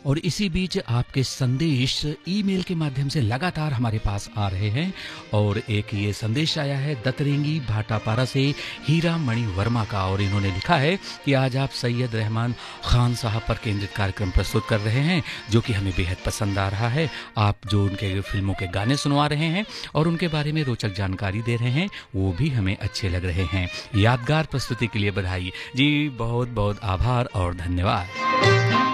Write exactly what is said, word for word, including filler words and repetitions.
और इसी बीच आपके संदेश ईमेल के माध्यम से लगातार हमारे पास आ रहे हैं। और एक ये संदेश आया है दतरेंगी भाटापारा से हीरा मणि वर्मा का, और इन्होंने लिखा है कि आज आप सैयद रहमान खान साहब पर केंद्रित कार्यक्रम प्रस्तुत कर रहे हैं, जो कि हमें बेहद पसंद आ रहा है। आप जो उनके फिल्मों के गाने सुनवा रहे हैं और उनके बारे में रोचक जानकारी दे रहे हैं, वो भी हमें अच्छे लग रहे हैं। यादगार प्रस्तुति के लिए बधाई। जी बहुत बहुत आभार और धन्यवाद।